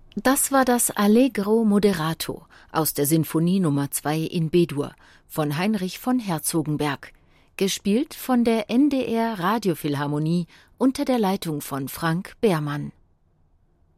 Das war das Allegro moderato aus der Sinfonie Nummer 2 in B-Dur von Heinrich von Herzogenberg, gespielt von der NDR Radiophilharmonie unter der Leitung von Frank Behrmann.